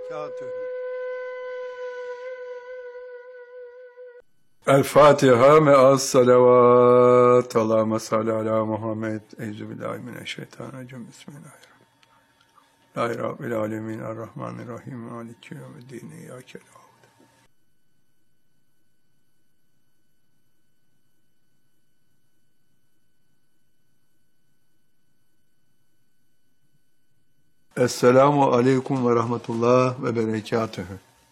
وبركاته. El-Fatiha me'as salavat. Allahümme salli ala Muhammed. Euzubillahimineşşeytanirracim. Bismillahirrahmanirrahim. Allahi Rabbil alemin. Errahmanirrahim. Maliki yevmiddin. İyyâke na'budu. Esselamu aleyküm ve rahmetullah ve berekatühü.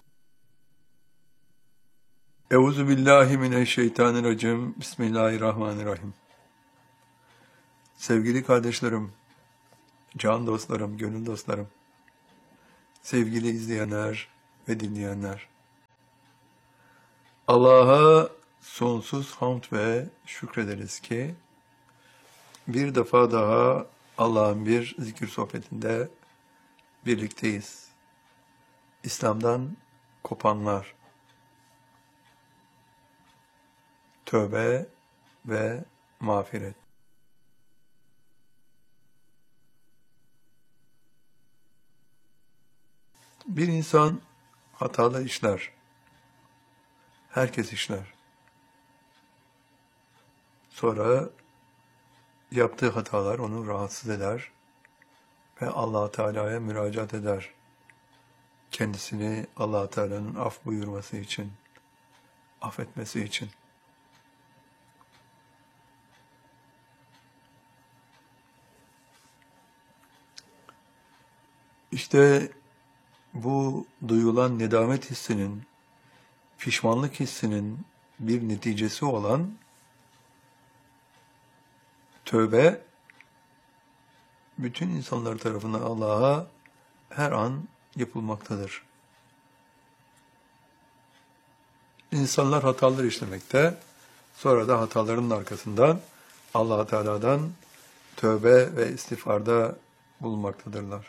Euzubillahimineşşeytanirracim. Bismillahirrahmanirrahim. Sevgili kardeşlerim, can dostlarım, gönül dostlarım, sevgili izleyenler ve dinleyenler, Allah'a sonsuz hamd ve şükrederiz ki bir defa daha Allah'ın bir zikir sohbetinde birlikteyiz. İslam'dan kopanlar, tövbe ve mağfiret. Bir insan hatalı işler. Herkes işler. Sonra yaptığı hatalar onu rahatsız eder ve Allah Teala'ya müracaat eder. Kendisini Allah Teala'nın af buyurması için, affetmesi için. İşte bu duyulan nedamet hissinin, pişmanlık hissinin bir neticesi olan tövbe, bütün insanlar tarafından Allah'a her an yapılmaktadır. İnsanlar hatalar işlemekte, sonra da hatalarının arkasından Allah Teala'dan tövbe ve istiğfarda bulunmaktadırlar.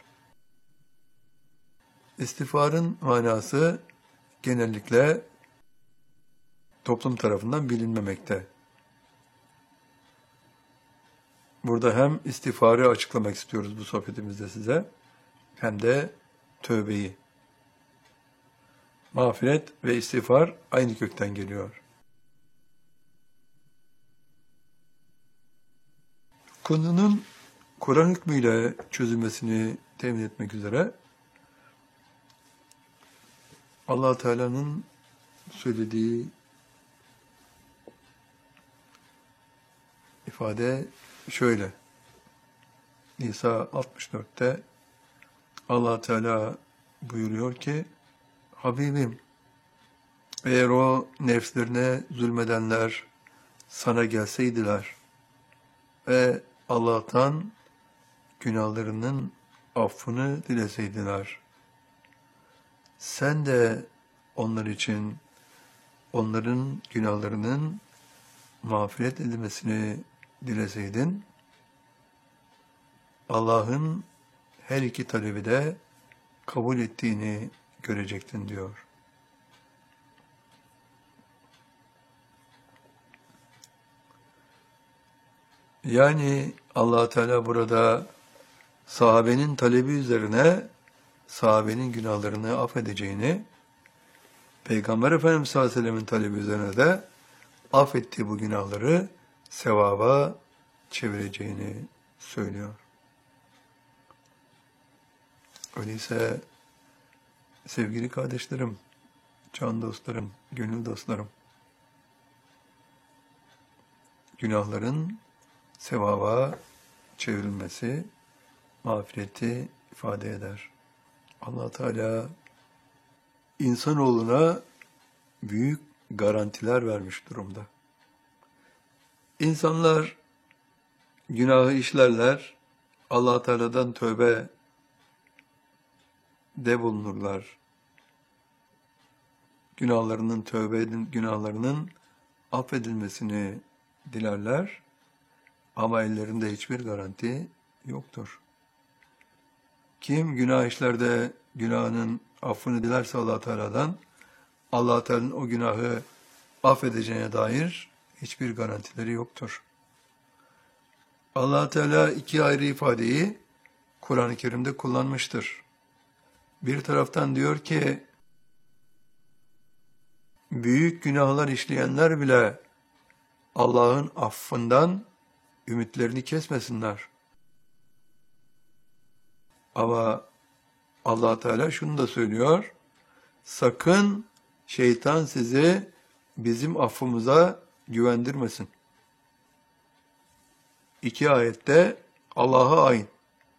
İstiğfarın manası genellikle toplum tarafından bilinmemekte. Burada hem istiğfarı açıklamak istiyoruz bu sohbetimizde size, hem de tövbeyi. Mağfiret ve istiğfar aynı kökten geliyor. Konunun Kur'an hükmüyle çözülmesini temin etmek üzere Allah Teala'nın söylediği ifade şöyle. Nisa 64'te Allah Teala buyuruyor ki, Habibim, eğer o nefslerine zulmedenler sana gelseydiler ve Allah'tan günahlarının affını dileseydiler, sen de onlar için onların günahlarının mağfiret edilmesini dileseydin, Allah'ın her iki talebi de kabul ettiğini görecektin diyor. Yani Allah Teala burada sahabenin talebi üzerine sahabenin günahlarını affedeceğini, Peygamber Efendimiz sallallahu aleyhi ve sellem'in talebi üzerine de affettiği bu günahları sevaba çevireceğini söylüyor. Öyleyse sevgili kardeşlerim, can dostlarım, gönül dostlarım, günahların sevaba çevrilmesi mağfireti ifade eder. Allah Teala insanoğluna büyük garantiler vermiş durumda. İnsanlar günahı işlerler, Allah Teala'dan tövbe de bulunurlar. Günahlarının affedilmesini dilerler ama ellerinde hiçbir garanti yoktur. Kim günah işlerde günahının affını dilerse Allah Teala'dan, Allah Teala'nın o günahı affedeceğine dair hiçbir garantileri yoktur. Allah Teala iki ayrı ifadeyi Kur'an-ı Kerim'de kullanmıştır. Bir taraftan diyor ki, büyük günahlar işleyenler bile Allah'ın affından ümitlerini kesmesinler. Ama Allah Teala şunu da söylüyor, sakın şeytan sizi bizim affımıza güvendirmesin. İki ayette Allah'a ait.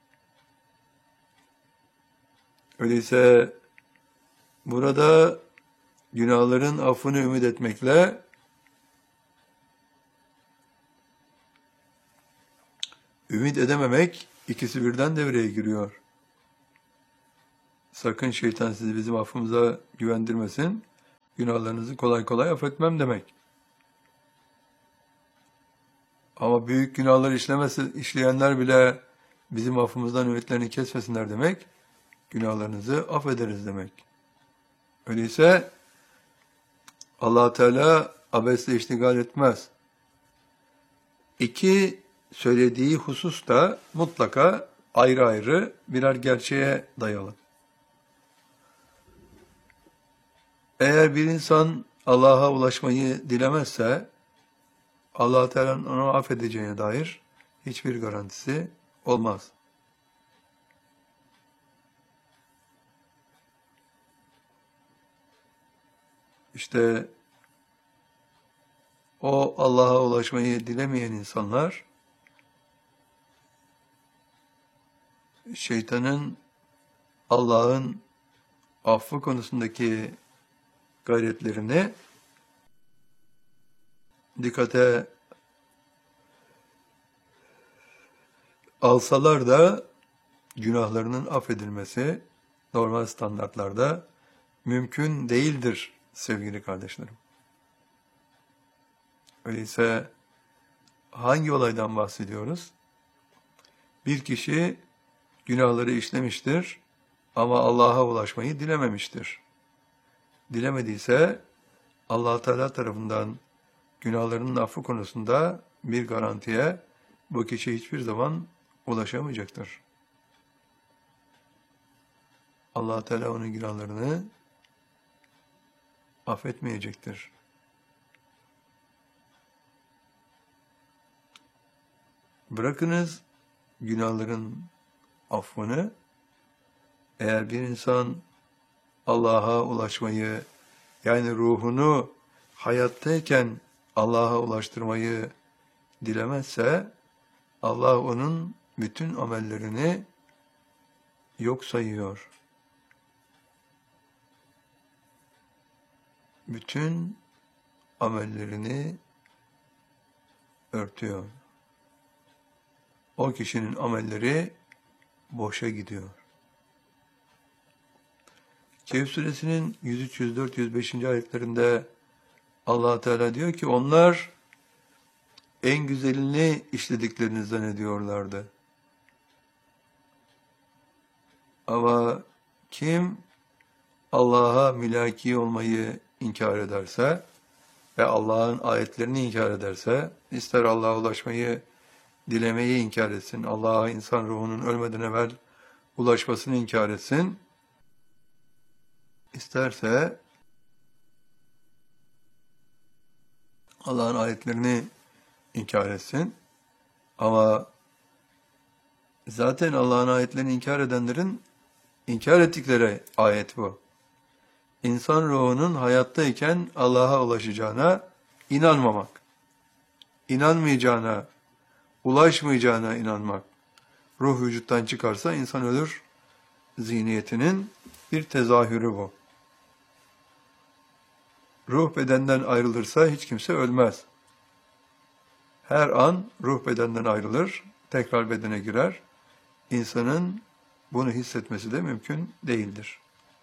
Öyleyse burada günahların affını ümit etmekle ümit edememek ikisi birden devreye giriyor. Sakın şeytan sizi bizim affımıza güvendirmesin. Günahlarınızı kolay kolay affetmem demek. Ama büyük günahlar işleyenler bile bizim affımızdan ümitlerini kesmesinler demek. Günahlarınızı affederiz demek. Öyleyse Allah Teala abesle iştigal etmez. İki söylediği husus da mutlaka ayrı ayrı birer gerçeğe dayalı. Eğer bir insan Allah'a ulaşmayı dilemezse, Allah Teala'nın onu affedeceğine dair hiçbir garantisi olmaz. İşte o Allah'a ulaşmayı dilemeyen insanlar, şeytanın Allah'ın affı konusundaki gayretlerini dikkate alsalar da günahlarının affedilmesi normal standartlarda mümkün değildir sevgili kardeşlerim. Öyleyse hangi olaydan bahsediyoruz? Bir kişi günahları işlemiştir ama Allah'a ulaşmayı dilememiştir. Dilemediyse Allah Teala tarafından günahlarının affı konusunda bir garantiye bu kişi hiçbir zaman ulaşamayacaktır. Allah Teala onun günahlarını affetmeyecektir. Bırakınız günahların affını, eğer bir insan Allah'a ulaşmayı, yani ruhunu hayattayken Allah'a ulaştırmayı dilemezse, Allah onun bütün amellerini yok sayıyor. Bütün amellerini örtüyor. O kişinin amelleri boşa gidiyor. Kehf suresinin 103, 104, 105. ayetlerinde Allah Teala diyor ki, onlar en güzelini işlediklerini zannediyorlardı. Ama kim Allah'a mülaki olmayı inkar ederse ve Allah'ın ayetlerini inkar ederse, ister Allah'a ulaşmayı, dilemeyi inkar etsin, Allah'a insan ruhunun ölmeden evvel ulaşmasını inkar etsin, isterse Allah'ın ayetlerini inkar etsin. Ama zaten Allah'ın ayetlerini inkar edenlerin inkar ettikleri ayet bu. İnsan ruhunun hayattayken Allah'a ulaşacağına inanmamak, inanmayacağına, ulaşmayacağına inanmak. Ruh vücuttan çıkarsa insan ölür zihniyetinin bir tezahürü bu. Ruh bedenden ayrılırsa hiç kimse ölmez. Her an ruh bedenden ayrılır, tekrar bedene girer. İnsanın bunu hissetmesi de mümkün değildir.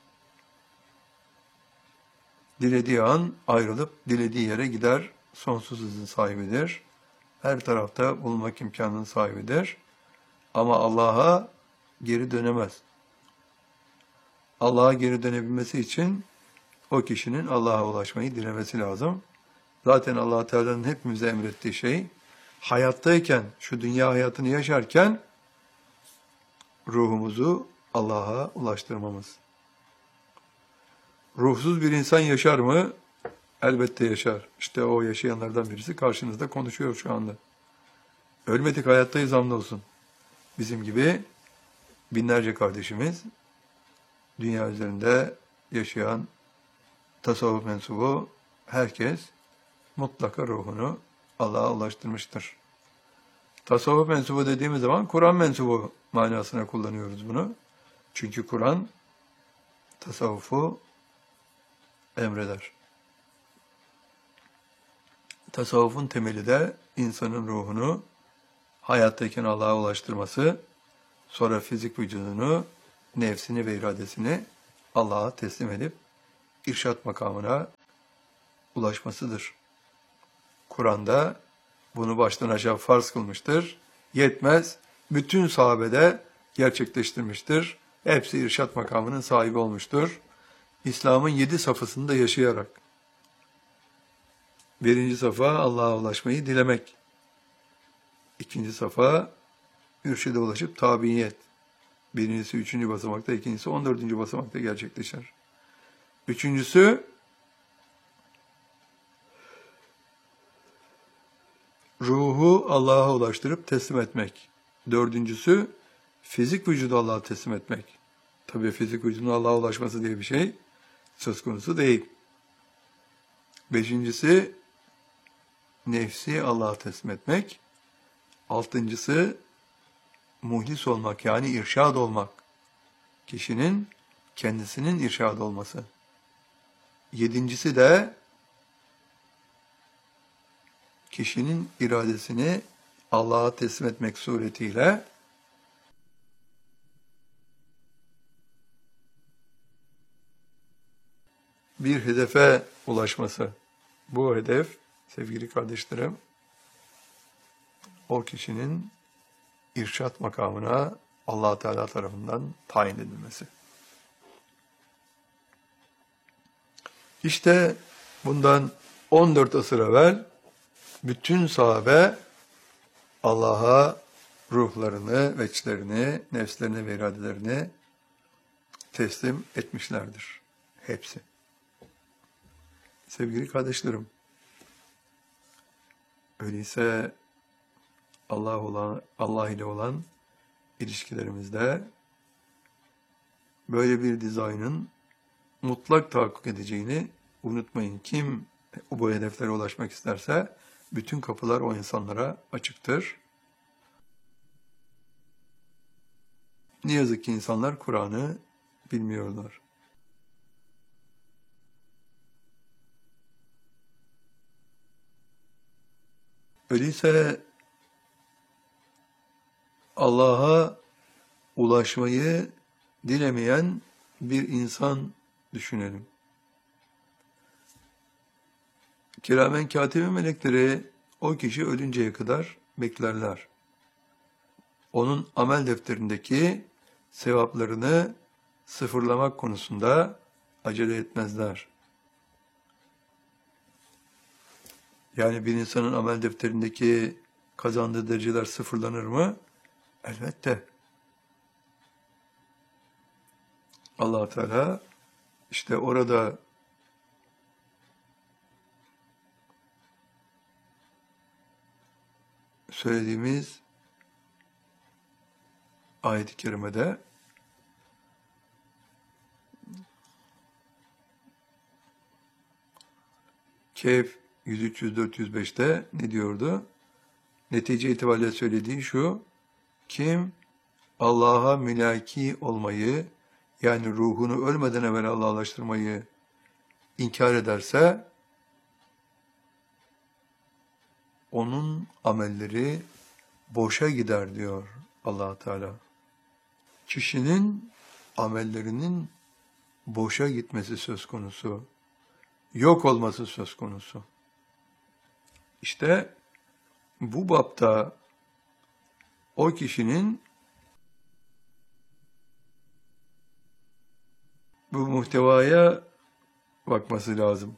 Dilediği an ayrılıp dilediği yere gider, sonsuz izin sahibidir. Her tarafta bulunmak imkanının sahibidir. Ama Allah'a geri dönemez. Allah'a geri dönebilmesi için o kişinin Allah'a ulaşmayı dilemesi lazım. Zaten Allah Teala'nın hepimize emrettiği şey, hayattayken, şu dünya hayatını yaşarken ruhumuzu Allah'a ulaştırmamız. Ruhsuz bir insan yaşar mı? Elbette yaşar. İşte o yaşayanlardan birisi karşınızda konuşuyor şu anda. Ölmedik, hayattayız hamdolsun. Bizim gibi binlerce kardeşimiz dünya üzerinde yaşayan tasavvuf mensubu herkes mutlaka ruhunu Allah'a ulaştırmıştır. Tasavvuf mensubu dediğimiz zaman Kur'an mensubu manasına kullanıyoruz bunu. Çünkü Kur'an tasavvufu emreder. Tasavvufun temeli de insanın ruhunu hayattayken Allah'a ulaştırması, sonra fizik vücudunu, nefsini ve iradesini Allah'a teslim edip irşat makamına ulaşmasıdır. Kur'an'da bunu baştan aşağı farz kılmıştır. Yetmez, bütün sahabede gerçekleştirmiştir. Hepsi irşat makamının sahibi olmuştur. İslam'ın 7 safhasında yaşayarak. Birinci safa Allah'a ulaşmayı dilemek. İkinci safa mürşide ulaşıp tabiyet. Birincisi 3. basamakta, ikincisi 14. basamakta gerçekleşir. Üçüncüsü ruhu Allah'a ulaştırıp teslim etmek. Dördüncüsü fizik vücudu Allah'a teslim etmek. Tabii fizik vücudun Allah'a ulaşması diye bir şey söz konusu değil. Beşincisi nefsi Allah'a teslim etmek. Altıncısı muhlis olmak, yani irşad olmak. Kişinin kendisinin irşad olması. Yedincisi de kişinin iradesini Allah'a teslim etmek suretiyle bir hedefe ulaşması. Bu hedef, sevgili kardeşlerim, o kişinin irşat makamına Allah Teala tarafından tayin edilmesi. İşte bundan 14 asır evvel bütün sahabe Allah'a ruhlarını, veçlerini, nefslerini ve iradelerini teslim etmişlerdir. Hepsi. Sevgili kardeşlerim, öyleyse Allah ile olan ilişkilerimizde böyle bir dizaynın mutlak tahakkuk edeceğini unutmayın. Kim bu hedeflere ulaşmak isterse bütün kapılar o insanlara açıktır. Ne yazık ki insanlar Kur'an'ı bilmiyorlar. Öyleyse Allah'a ulaşmayı dilemeyen bir insan düşünelim. Kiramen kâtibe melekleri o kişi ölünceye kadar beklerler. Onun amel defterindeki sevaplarını sıfırlamak konusunda acele etmezler. Yani bir insanın amel defterindeki kazandığı dereceler sıfırlanır mı? Elbette. Allah Teala işte orada söylediğimiz ayet-i kerimede Kehf 103, 104, 105'te ne diyordu? Netice itibariyle söylediği şu: kim Allah'a mülaki olmayı, yani ruhunu ölmeden evvel Allah'laştırmayı inkar ederse onun amelleri boşa gider diyor Allah Teala. Kişinin amellerinin boşa gitmesi söz konusu, yok olması söz konusu. İşte bu bapta o kişinin bu muhtevaya bakması lazım.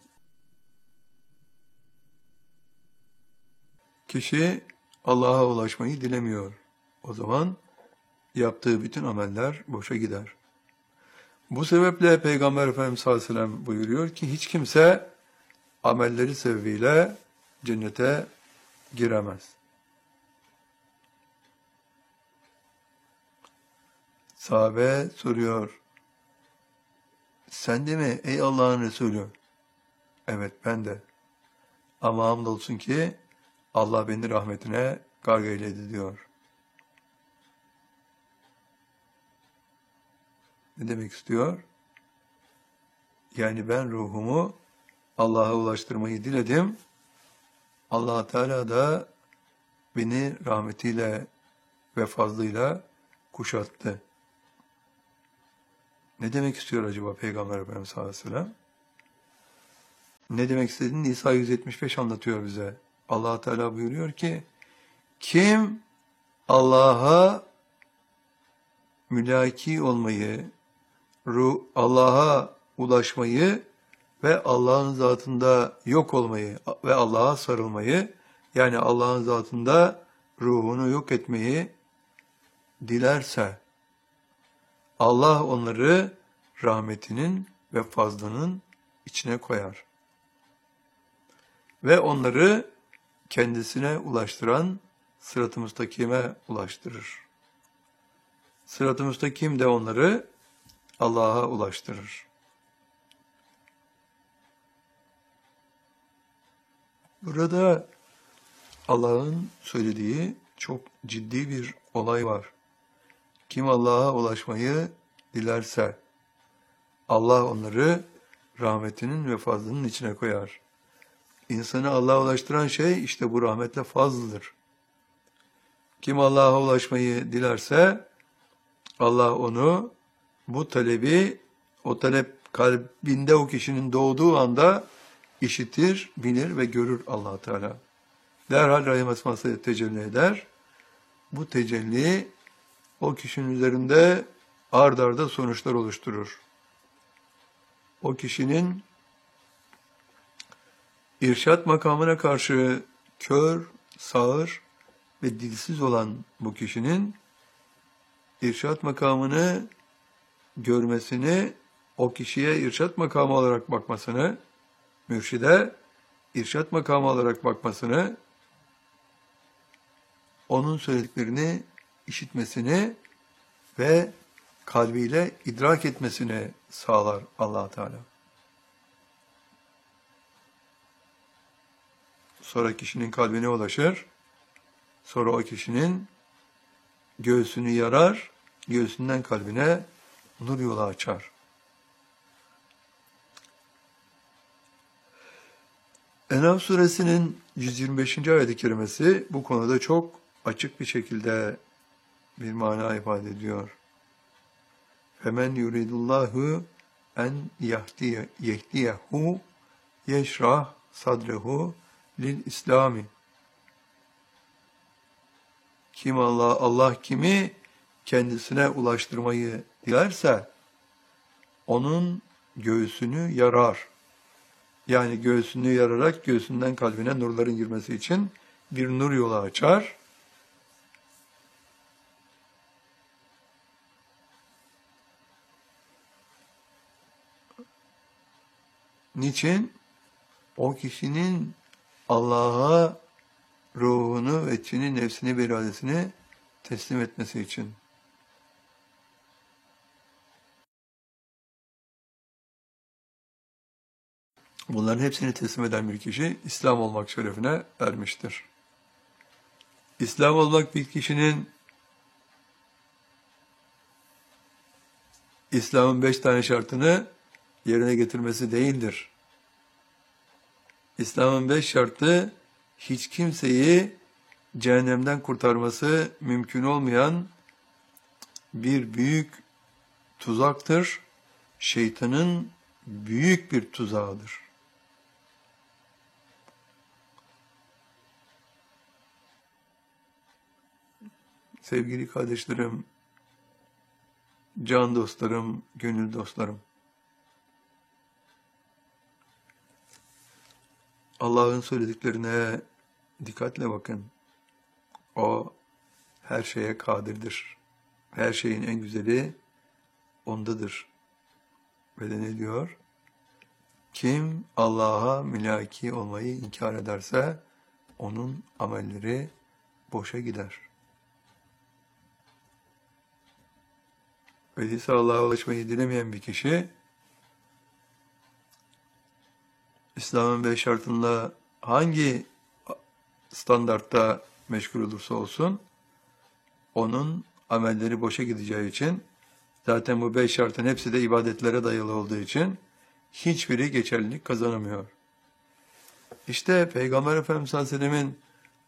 Kişi Allah'a ulaşmayı dilemiyor. O zaman yaptığı bütün ameller boşa gider. Bu sebeple Peygamber Efendimiz sallallahu aleyhi ve sellem buyuruyor ki hiç kimse amelleri sebebiyle cennete giremez. Sahabe soruyor, sen de mi ey Allah'ın Resulü? Evet ben de. Ama hamdolsun ki Allah beni rahmetine gark eyledi diyor. Ne demek istiyor? Yani ben ruhumu Allah'a ulaştırmayı diledim. Allah Teala da beni rahmetiyle ve fazlıyla kuşattı. Ne demek istiyor acaba Peygamber Efendimiz sallallahu aleyhi ve sellem? Ne demek istediğini Nisa 175 anlatıyor bize. Allah Teala buyuruyor ki, kim Allah'a mülaki olmayı, Allah'a ulaşmayı ve Allah'ın zatında yok olmayı ve Allah'a sarılmayı, yani Allah'ın zatında ruhunu yok etmeyi dilerse, Allah onları rahmetinin ve fazlının içine koyar. Ve onları kendisine ulaştıran sırat-ı müstakime ulaştırır. Sırat-ı müstakim de onları Allah'a ulaştırır. Burada Allah'ın söylediği çok ciddi bir olay var. Kim Allah'a ulaşmayı dilerse, Allah onları rahmetinin ve fazlının içine koyar. İnsanı Allah'a ulaştıran şey işte bu rahmetle fazlıdır. Kim Allah'a ulaşmayı dilerse, Allah onu, bu talebi, o talep kalbinde o kişinin doğduğu anda işitir, bilir ve görür Allah Teala. Derhal rahim esması tecelli eder. Bu tecelli o kişinin üzerinde ard arda sonuçlar oluşturur. O kişinin irşat makamına karşı kör, sağır ve dilsiz olan bu kişinin irşat makamını görmesini, o kişiye irşat makamı olarak bakmasını, mürşide irşat makamı olarak bakmasını, onun söylediklerini işitmesini ve kalbiyle idrak etmesini sağlar Allah Teala. Sonra kişinin kalbine ulaşır, sonra o kişinin göğsünü yarar, göğsünden kalbine nur yolu açar. En'am suresinin 125. ayet-i kerimesi bu konuda çok açık bir şekilde bir mana ifade ediyor. Femen yuridullahu en yehdiyehu yeşrah sadrehu lil İslami. Kim Allah kimi kendisine ulaştırmayı dilerse onun göğsünü yarar. Yani göğsünü yararak göğsünden kalbine nurların girmesi için bir nur yolu açar. Niçin? O kişinin Allah'a ruhunu, içini, nefsini ve iradesini teslim etmesi için. Bunların hepsini teslim eden bir kişi İslam olmak şerefine ermiştir. İslam olmak bir kişinin İslam'ın 5 tane şartını yerine getirmesi değildir. İslam'ın 5 şartı hiç kimseyi cehennemden kurtarması mümkün olmayan bir büyük tuzaktır. Şeytanın büyük bir tuzağıdır. Sevgili kardeşlerim, can dostlarım, gönül dostlarım. Allah'ın söylediklerine dikkatle bakın. O her şeye kadirdir. Her şeyin en güzeli ondadır. Ve de ne diyor? Kim Allah'a mülaki olmayı inkar ederse onun amelleri boşa gider. Öyleyse Allah'a ulaşmayı dilemeyen bir kişi İslam'ın 5 şartında hangi standartta meşgul olursa olsun onun amelleri boşa gideceği için zaten bu 5 şartın hepsi de ibadetlere dayalı olduğu için hiçbiri geçerlilik kazanamıyor. İşte Peygamber Efendimiz sallallahu aleyhi ve sellemin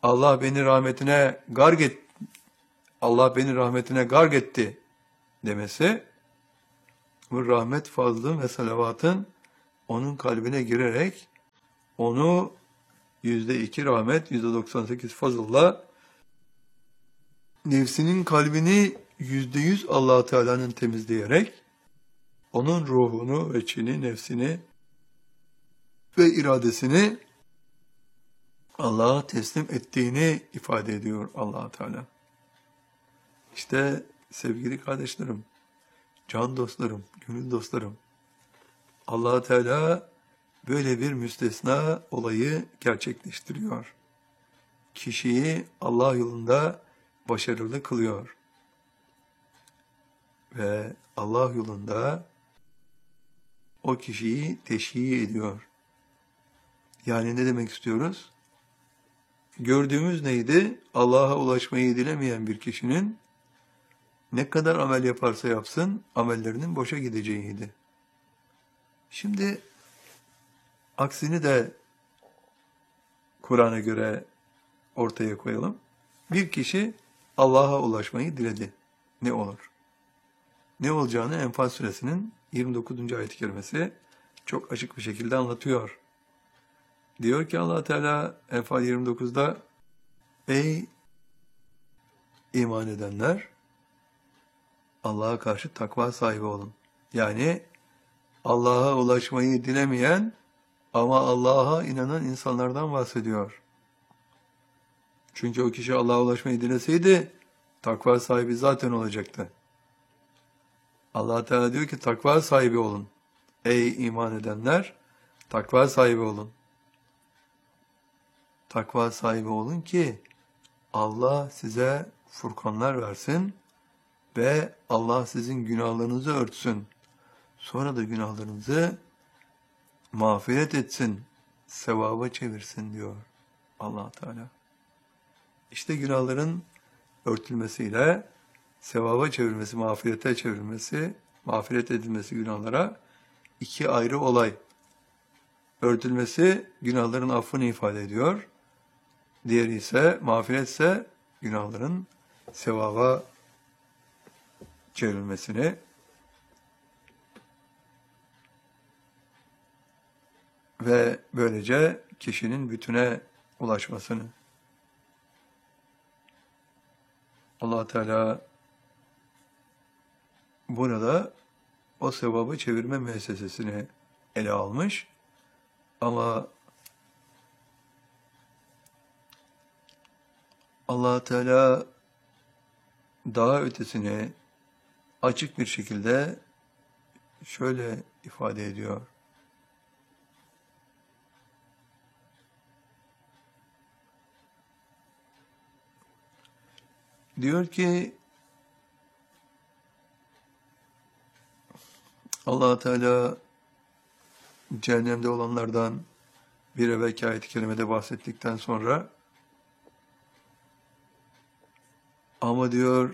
Allah beni rahmetine garg etti demesi bu rahmet fazlın ve salavatın onun kalbine girerek onu %2 rahmet, %98 fazılla nefsinin kalbini %100 Allah Teala'nın temizleyerek onun ruhunu ve içini, nefsini ve iradesini Allah'a teslim ettiğini ifade ediyor Allah Teala. İşte sevgili kardeşlerim, can dostlarım, gönül dostlarım, Allah Teala böyle bir müstesna olayı gerçekleştiriyor. Kişiyi Allah yolunda başarılı kılıyor. Ve Allah yolunda o kişiyi teşhir ediyor. Yani ne demek istiyoruz? Gördüğümüz neydi? Allah'a ulaşmayı dilemeyen bir kişinin ne kadar amel yaparsa yapsın amellerinin boşa gideceğiydi. Şimdi aksini de Kur'an'a göre ortaya koyalım. Bir kişi Allah'a ulaşmayı diledi. Ne olur? Ne olacağını Enfal suresinin 29. ayet-i kerimesi çok açık bir şekilde anlatıyor. Diyor ki Allah Teala Enfal 29'da ey iman edenler Allah'a karşı takva sahibi olun. Yani Allah'a ulaşmayı dilemeyen ama Allah'a inanan insanlardan bahsediyor. Çünkü o kişi Allah'a ulaşmayı dileseydi takva sahibi zaten olacaktı. Allah Teala diyor ki takva sahibi olun. Ey iman edenler takva sahibi olun. Takva sahibi olun ki Allah size furkanlar versin ve Allah sizin günahlarınızı örtsün. Sonra da günahlarınızı mağfiret etsin, sevaba çevirsin diyor Allah Teala. İşte günahların örtülmesiyle sevaba çevirmesi, mağfirete çevirmesi, mağfiret edilmesi günahlara iki ayrı olay. Örtülmesi günahların affını ifade ediyor. Diğeri ise mağfiretse günahların sevaba çevrilmesini ve böylece kişinin bütüne ulaşmasını. Allah Teala burada o sevabı çevirme müessesesini ele almış ama Allah Teala daha ötesini açık bir şekilde şöyle ifade ediyor. Diyor ki Allah Teala cehennemde olanlardan bir evvelki ayet-i kerimede bahsettikten sonra ama diyor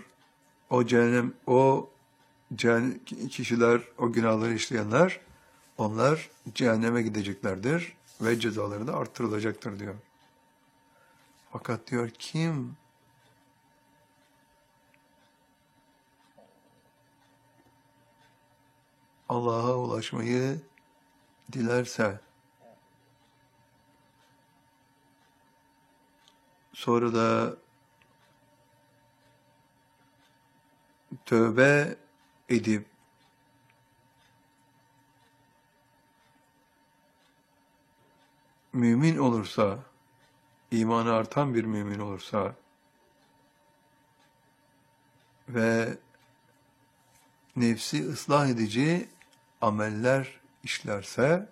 o kişiler, o günahları işleyenler onlar cehenneme gideceklerdir ve cezaları da arttırılacaktır diyor. Fakat diyor kim Allah'a ulaşmayı dilerse sonra da tövbe edip mümin olursa, imanı artan bir mümin olursa ve nefsi ıslah edici ameller işlerse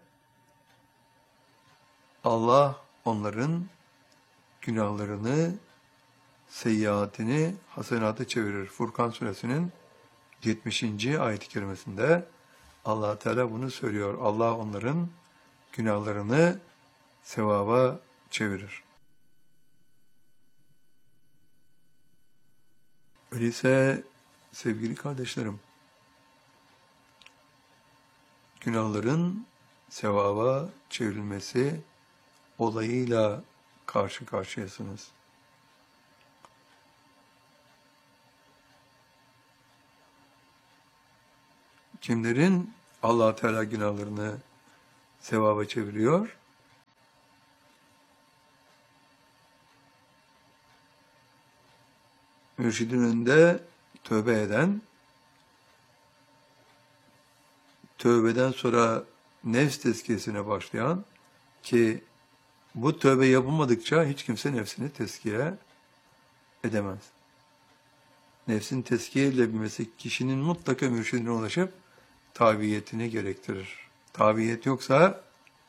Allah onların günahlarını, seyyiatini hasenata çevirir. Furkan suresinin 70. ayet-i kerimesinde Allah Teala bunu söylüyor. Allah onların günahlarını sevaba çevirir. Öyleyse sevgili kardeşlerim, günahların sevaba çevrilmesi olayıyla karşı karşıyasınız. Kimlerin Allah Teala günahlarını sevaba çeviriyor? Mürşidin önünde tövbe eden, tövbeden sonra nefs tezkiyesine başlayan, ki bu tövbe yapılmadıkça hiç kimse nefsini tezkiye edemez. Nefsin tezkiye edilebilmesi kişinin mutlaka mürşidine ulaşıp tabiyetini gerektirir. Tabiyet yoksa,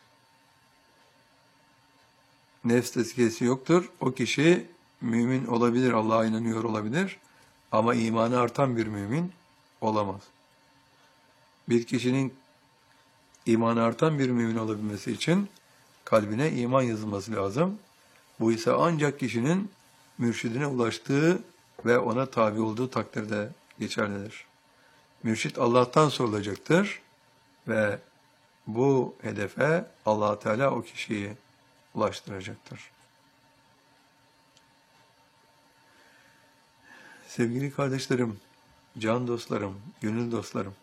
nefs tezkiyesi yoktur. O kişi mümin olabilir, Allah'a inanıyor olabilir ama imanı artan bir mümin olamaz. Bir kişinin imanı artan bir mümin olabilmesi için kalbine iman yazılması lazım. Bu ise ancak kişinin mürşidine ulaştığı ve ona tabi olduğu takdirde geçerlidir. Mürşid Allah'tan sorulacaktır ve bu hedefe Allah Teala o kişiyi ulaştıracaktır. Sevgili kardeşlerim, can dostlarım, gönül dostlarım,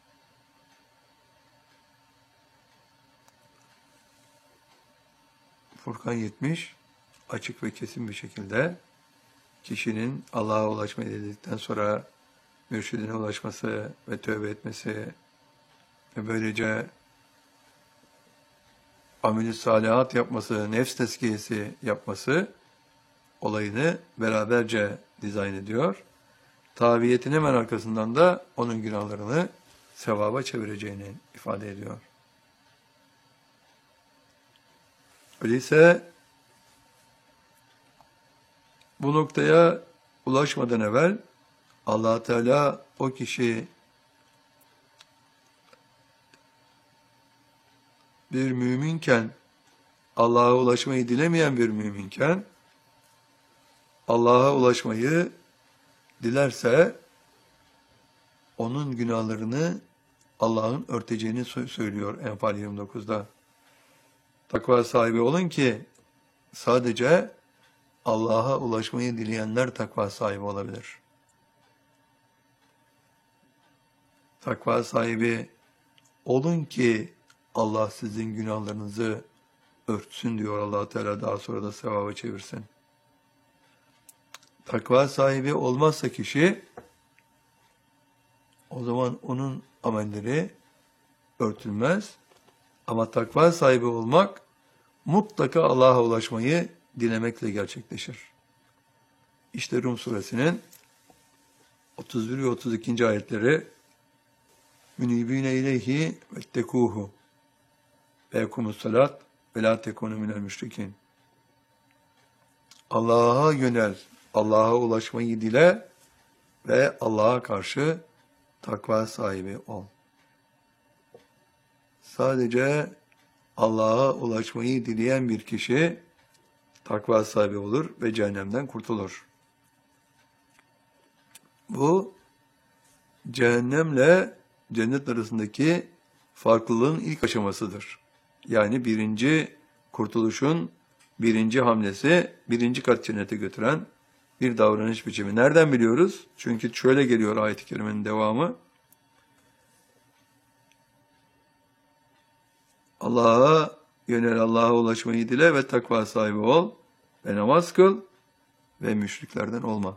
Furkan 70 açık ve kesin bir şekilde kişinin Allah'a ulaşmayı dedikten sonra mürşidine ulaşması ve tövbe etmesi ve böylece amel-i salihat yapması, nefs tezkiyesi yapması olayını beraberce dizayn ediyor. Tabiyetinin hemen arkasından da onun günahlarını sevaba çevireceğini ifade ediyor. Öyleyse bu noktaya ulaşmadan evvel Allah Teala o kişi bir müminken, Allah'a ulaşmayı dilemeyen bir müminken, Allah'a ulaşmayı dilerse onun günahlarını Allah'ın örteceğini söylüyor Enfal 29'da. Takva sahibi olun ki sadece Allah'a ulaşmayı dileyenler takva sahibi olabilir. Takva sahibi olun ki Allah sizin günahlarınızı örtsün diyor Allah Teala, daha sonra da sevaba çevirsin. Takva sahibi olmazsa kişi, o zaman onun amelleri örtülmez. Ama takva sahibi olmak mutlaka Allah'a ulaşmayı dilemekle gerçekleşir. İşte Rum suresinin 31 ve 32. ayetleri Münibine ileyhi vettekuhu ve ekumussalat ve la tekunu minel müşrikin. Allah'a yönel, Allah'a ulaşmayı dile ve Allah'a karşı takva sahibi ol. Sadece Allah'a ulaşmayı dileyen bir kişi takva sahibi olur ve cehennemden kurtulur. Bu cehennemle cennet arasındaki farklılığın ilk aşamasıdır. Yani birinci kurtuluşun birinci hamlesi, birinci kat cennete götüren bir davranış biçimi. Nereden biliyoruz? Çünkü şöyle geliyor ayet-i kerimenin devamı. Allah'a yönel, Allah'a ulaşmayı dile ve takva sahibi ol ve namaz kıl ve müşriklerden olma.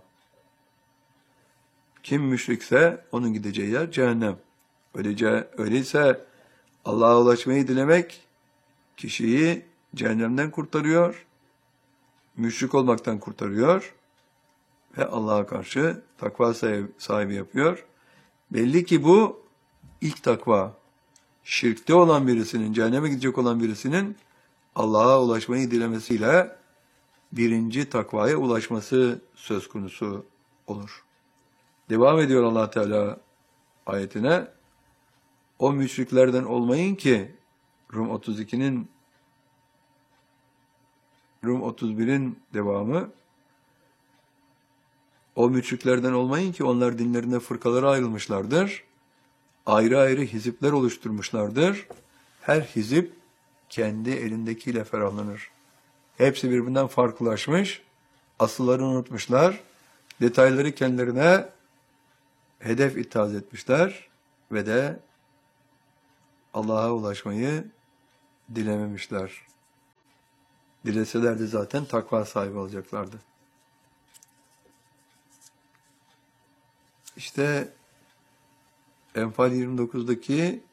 Kim müşrikse onun gideceği yer cehennem. Öyleyse Allah'a ulaşmayı dilemek kişiyi cehennemden kurtarıyor, müşrik olmaktan kurtarıyor ve Allah'a karşı takva sahibi yapıyor. Belli ki bu ilk takva. şirkte olan birisinin, cehenneme gidecek olan birisinin Allah'a ulaşmayı dilemesiyle birinci takvaya ulaşması söz konusu olur. Devam ediyor Allah Teala ayetine. O müşriklerden olmayın ki Rum 31'in devamı. O müşriklerden olmayın ki onlar dinlerinde fırkalara ayrılmışlardır. Ayrı ayrı hizipler oluşturmuşlardır. Her hizip kendi elindekiyle ferahlanır. Hepsi birbirinden farklılaşmış, asıllarını unutmuşlar, detayları kendilerine hedef ithaz etmişler ve de Allah'a ulaşmayı dilememişler. Dileselerdi zaten takva sahibi olacaklardı. İşte Enfal 29'daki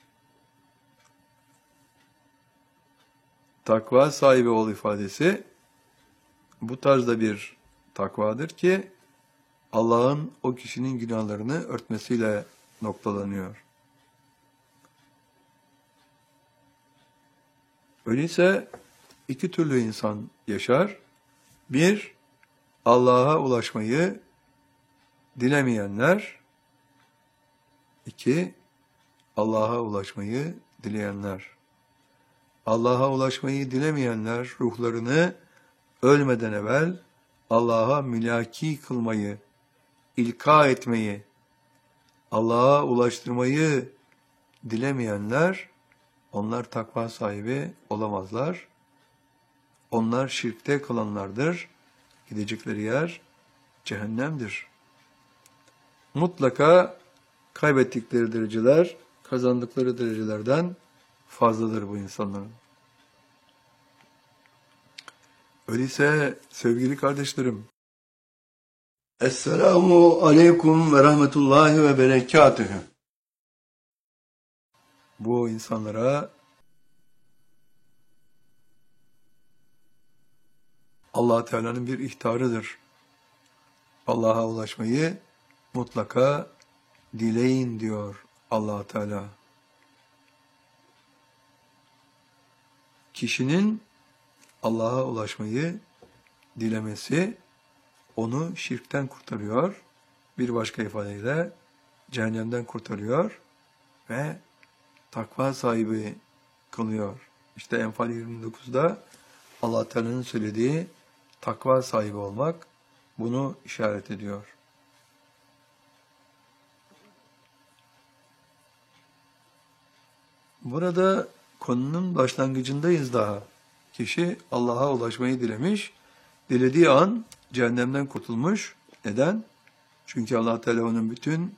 takva sahibi ol ifadesi bu tarzda bir takvadır ki Allah'ın o kişinin günahlarını örtmesiyle noktalanıyor. Öyleyse iki türlü insan yaşar. Bir, Allah'a ulaşmayı dilemeyenler. İki, Allah'a ulaşmayı dileyenler. Allah'a ulaşmayı dilemeyenler ruhlarını ölmeden evvel Allah'a mülaki kılmayı, ilka etmeyi, Allah'a ulaştırmayı dilemeyenler, onlar takva sahibi olamazlar. Onlar şirkte kalanlardır. Gidecekleri yer cehennemdir. Mutlaka kaybettikleri dereceler, kazandıkları derecelerden fazladır bu insanların. Öyleyse sevgili kardeşlerim, Esselamu Aleyküm ve Rahmetullahi ve Berekatühü. Bu insanlara Allah Teala'nın bir ihtarıdır. Allah'a ulaşmayı mutlaka dileyin diyor Allah Teala. Kişinin Allah'a ulaşmayı dilemesi onu şirkten kurtarıyor. Bir başka ifadeyle cehennemden kurtarıyor ve takva sahibi kılıyor. İşte Enfal 29'da Allah Teala'nın söylediği takva sahibi olmak bunu işaret ediyor. Burada konunun başlangıcındayız daha. Kişi Allah'a ulaşmayı dilemiş, dilediği an cehennemden kurtulmuş. Neden? Çünkü Allah Teala onun bütün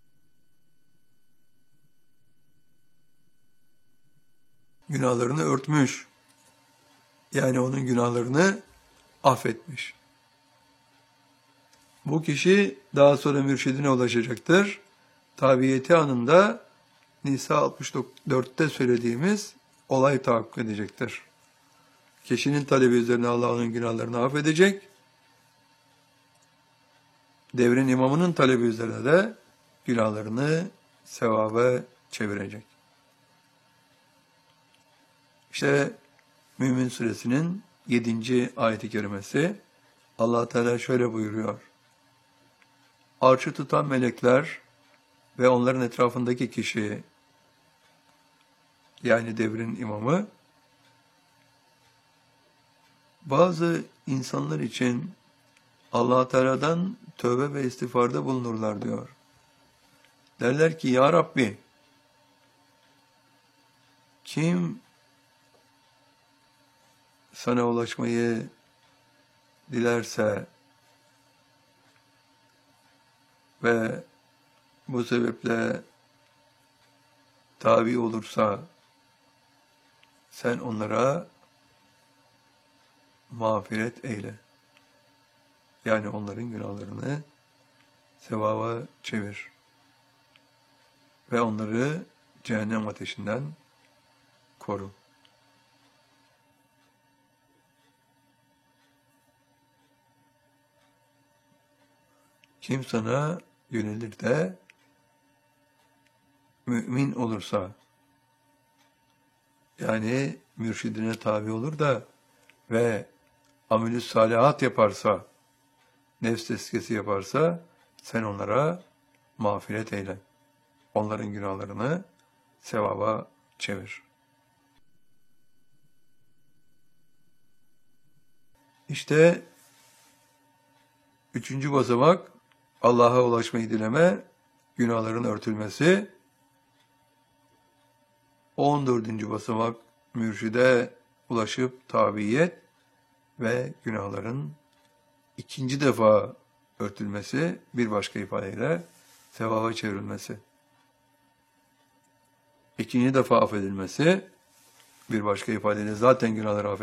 günahlarını örtmüş. Yani onun günahlarını affetmiş. Bu kişi daha sonra mürşidine ulaşacaktır. Tabiyeti anında Nisa 64'te söylediğimiz olay tahakkuk edecektir. Kişinin talebi üzerine Allah onun günahlarını affedecek. Devrin imamının talebi üzerine de günahlarını sevaba çevirecek. İşte Mümin Suresinin 7. ayet-i kerimesi Allah Teala şöyle buyuruyor. Arşı tutan melekler ve onların etrafındaki kişi, yani devrin imamı, bazı insanlar için Allah Teala'dan tövbe ve istiğfarda bulunurlar diyor. Derler ki ya Rabbi, kim sana ulaşmayı dilerse ve bu sebeple tabi olursa sen onlara mağfiret eyle. Yani onların günahlarını sevaba çevir. Ve onları cehennem ateşinden koru. Kim sana yönelir de mümin olursa, yani mürşidine tabi olur da ve amel-i salihat yaparsa, nefs tezkiyesi yaparsa sen onlara mağfiret eyle. Onların günahlarını sevaba çevir. İşte üçüncü basamak Allah'a ulaşmayı dileme, günahların örtülmesi. 14. basamak mürşide ulaşıp tabiyet ve günahların ikinci defa örtülmesi, bir başka ifadeyle sevaba çevrilmesi. İkinci defa affedilmesi, bir başka ifadeyle zaten günahları affedilmesi.